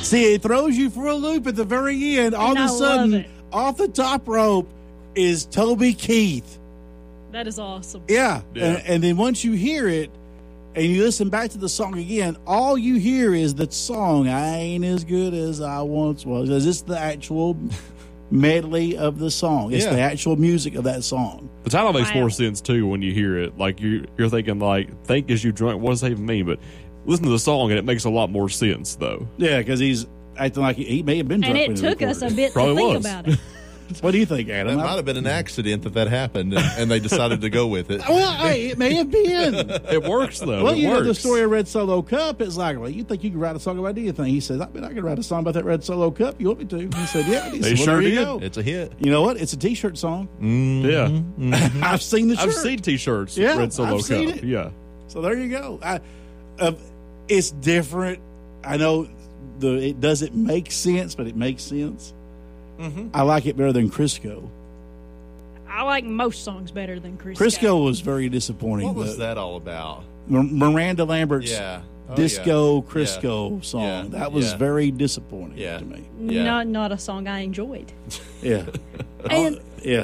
See, it throws you for a loop at the very end. All of a sudden, off the top rope is Toby Keith. That is awesome. Yeah. And then once you hear it and you listen back to the song again, all you hear is the song, I ain't as good as I once was. It's the actual medley of the song. It's the actual music of that song. The title makes more sense, too, when you hear it. Like, you're thinking, like, think as you drink. What does that even mean? But listen to the song, and it makes a lot more sense, though. Yeah, because he's acting like he may have been drunk. And it took us a bit to think about it. What do you think, Adam? That might have been an accident that happened, and they decided to go with it. Well, hey, it may have been. It works, though. Well, you know the story of Red Solo Cup. It's like, well, you think you can write a song about anything? He says, I can write a song about that Red Solo Cup. You want me to? He said, yeah. They sure did. It's a hit. You know what? It's a T-shirt song. Mm-hmm. Yeah. Mm-hmm. I've seen the shirt. I've seen T-shirts. Yeah, Red Solo I've seen Cup. it. Yeah. So there you go. It's different. I know it doesn't make sense, but it makes sense. Mm-hmm. I like it better than Crisco. I like most songs better than Crisco. Crisco was very disappointing. What was that all about? Miranda Lambert's Disco Crisco song. Yeah. That was very disappointing to me. Yeah. Not a song I enjoyed. Yeah. And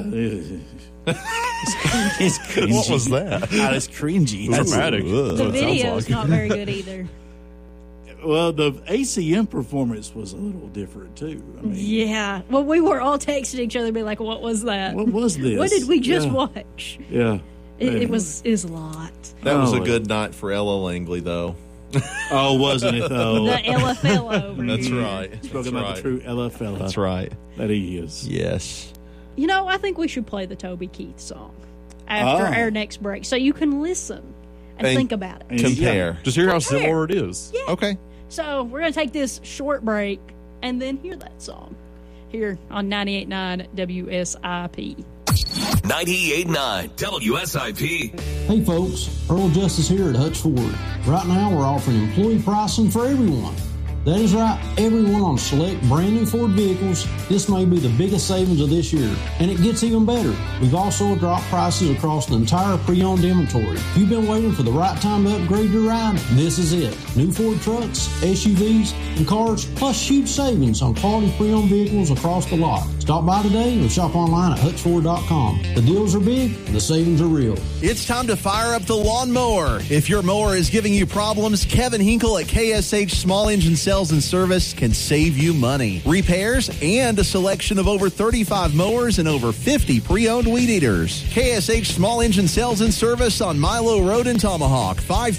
It's cringy. What was that? It's cringy. That's dramatic. The video's not very good either. Well, the ACM performance was a little different, too. I mean, yeah. Well, we were all texting each other, be like, what was that? What was this? What did we just watch? Yeah. It was a lot. That was a good night for Ella Langley, though. Oh, wasn't it, though? The Ella fellow over That's here. right. Spoken about the true Ella fella. That's right. That he is. Yes. You know, I think we should play the Toby Keith song after our next break so you can listen and think about it. Compare. Just hear how similar it is. Yeah. Okay. So we're going to take this short break and then hear that song here on 98.9 WSIP. 98.9 WSIP. Hey folks, Earl Justice here at Hutch Ford. Right now we're offering employee pricing for everyone. That is right, everyone on select brand new Ford vehicles. This may be the biggest savings of this year, and it gets even better. We've also dropped prices across the entire pre-owned inventory. If you've been waiting for the right time to upgrade your ride, this is it. New Ford trucks, SUVs, and cars, plus huge savings on quality pre-owned vehicles across the lot. Stop by today or shop online at hutchford.com. The deals are big and the savings are real. It's time to fire up the lawnmower. If your mower is giving you problems, Kevin Hinkle at KSH Small Engine Sales and Service can save you money. Repairs and a selection of over 35 mowers and over 50 pre-owned weed eaters. KSH Small Engine Sales and Service on Milo Road in Tomahawk,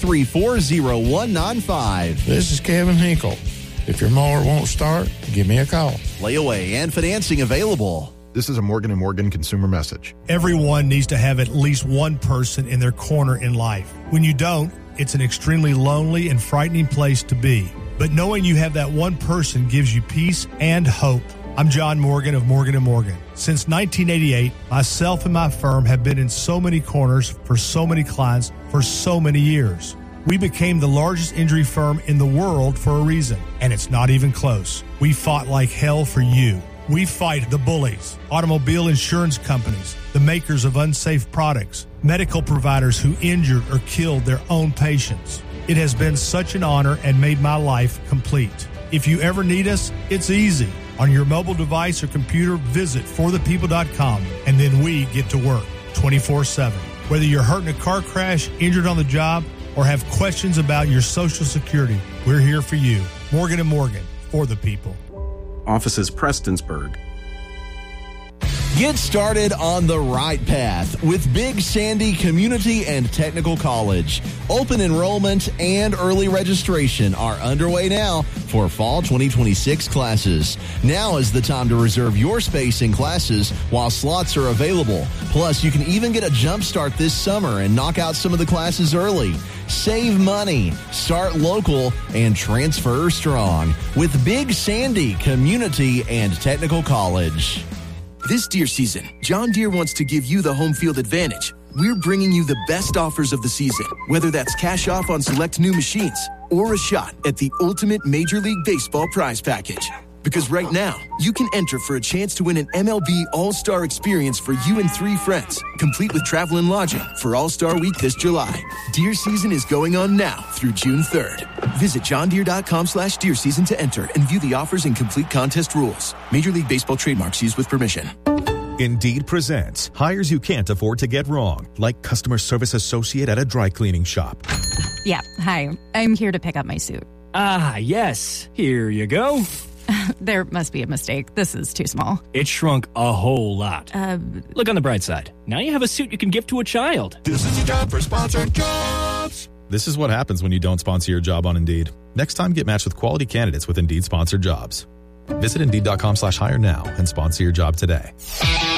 534-0195. This is Kevin Hinkle. If your mower won't start, give me a call. Layaway and financing available. This is a Morgan & Morgan consumer message. Everyone needs to have at least one person in their corner in life. When you don't, it's an extremely lonely and frightening place to be. But knowing you have that one person gives you peace and hope. I'm John Morgan of Morgan & Morgan. Since 1988, myself and my firm have been in so many corners for so many clients for so many years. We became the largest injury firm in the world for a reason, and it's not even close. We fought like hell for you. We fight the bullies, automobile insurance companies, the makers of unsafe products, medical providers who injured or killed their own patients. It has been such an honor and made my life complete. If you ever need us, it's easy. On your mobile device or computer, visit forthepeople.com, and then we get to work 24/7. Whether you're hurt in a car crash, injured on the job, or have questions about your Social Security, we're here for you. Morgan & Morgan, for the people. Offices Prestonsburg. Get started on the right path with Big Sandy Community and Technical College. Open enrollment and early registration are underway now for fall 2026 classes. Now is the time to reserve your space in classes while slots are available. Plus, you can even get a jump start this summer and knock out some of the classes early. Save money, start local, and transfer strong with Big Sandy Community and Technical College. This deer season, John Deere wants to give you the home field advantage. We're bringing you the best offers of the season, whether that's cash off on select new machines or a shot at the ultimate Major League Baseball prize package. Because right now, you can enter for a chance to win an MLB All-Star experience for you and 3 friends, complete with travel and lodging for All-Star Week this July. Deer season is going on now through June 3rd. Visit johndeere.com/deer season to enter and view the offers and complete contest rules. Major League Baseball trademarks used with permission. Indeed presents hires you can't afford to get wrong, like customer service associate at a dry cleaning shop. Yeah, hi. I'm here to pick up my suit. Ah, yes. Here you go. There must be a mistake. This is too small. It shrunk a whole lot. Look on the bright side. Now you have a suit you can give to a child. This is your job for Sponsored Jobs. This is what happens when you don't sponsor your job on Indeed. Next time, get matched with quality candidates with Indeed Sponsored Jobs. Visit Indeed.com/hire now and sponsor your job today.